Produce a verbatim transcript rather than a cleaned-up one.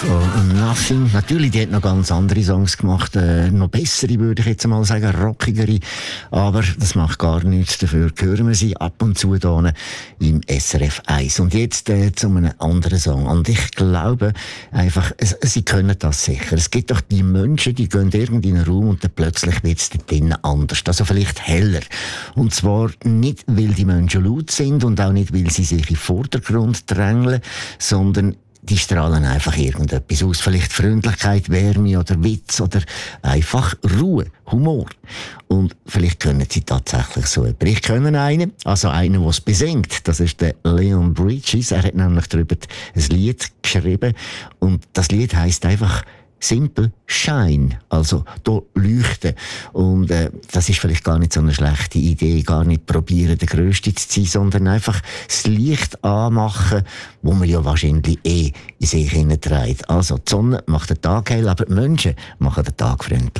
von Nothing. Natürlich, die hat noch ganz andere Songs gemacht, äh, noch bessere, würde ich jetzt mal sagen, rockigere. Aber das macht gar nichts. Dafür hören wir sie ab und zu hier im S R F eins. Und jetzt äh, zu einem anderen Song. Und ich glaube einfach, es, sie können das sicher. Es gibt doch die Menschen, die gehen irgendwie in einen Raum und dann plötzlich wird es dort drinnen anders. Also vielleicht heller. Und zwar nicht, weil die Menschen laut sind und auch nicht, weil sie sich in den Vordergrund drängeln, sondern die strahlen einfach irgendetwas aus. Vielleicht Freundlichkeit, Wärme oder Witz oder einfach Ruhe, Humor. Und vielleicht können sie tatsächlich so etwas. Ich kenne einen, also einen, der es besingt. Das ist der Leon Bridges. Er hat nämlich darüber ein Lied geschrieben. Und das Lied heisst einfach simpel Shine, also da leuchten. Und äh, das ist vielleicht gar nicht so eine schlechte Idee, gar nicht probieren, der Grösste zu sein, sondern einfach das Licht anmachen, wo man ja wahrscheinlich eh in sich hineinträgt. Also die Sonne macht den Tag hell, aber die Menschen machen den Tag freundlich.